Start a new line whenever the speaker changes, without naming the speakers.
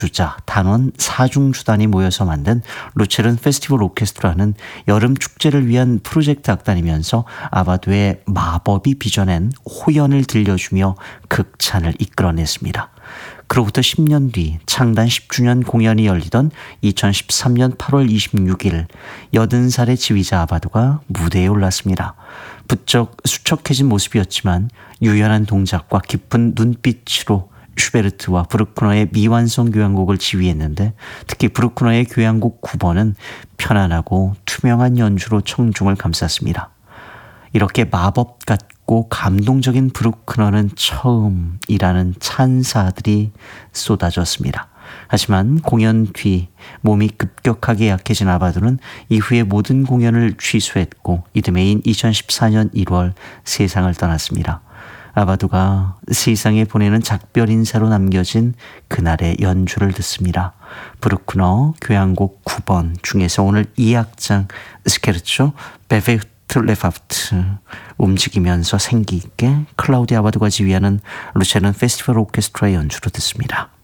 주자, 단원 사중주단이 모여서 만든 루체른 페스티벌 오케스트라는 여름 축제를 위한 프로젝트 악단이면서 아바도의 마법이 빚어낸 호연을 들려주며 극찬을 이끌어냈습니다. 그로부터 10년 뒤 창단 10주년 공연이 열리던 2013년 8월 26일 80살의 지휘자 아바도가 무대에 올랐습니다. 부쩍 수척해진 모습이었지만 유연한 동작과 깊은 눈빛으로 슈베르트와 브루크너의 미완성 교향곡을 지휘했는데, 특히 브루크너의 교향곡 9번은 편안하고 투명한 연주로 청중을 감쌌습니다. 이렇게 마법 같고 감동적인 브루크너는 처음이라는 찬사들이 쏟아졌습니다. 하지만 공연 뒤 몸이 급격하게 약해진 아바도는 이후에 모든 공연을 취소했고 이듬해인 2014년 1월 세상을 떠났습니다. 아바도가 세상에 보내는 작별 인사로 남겨진 그날의 연주를 듣습니다. 브루크너 교향곡 9번 중에서 오늘 2악장 스케르초 베베트 레파프트, 움직이면서 생기 있게 클라우디 아바도가 지휘하는 루체른 페스티벌 오케스트라의 연주로 듣습니다.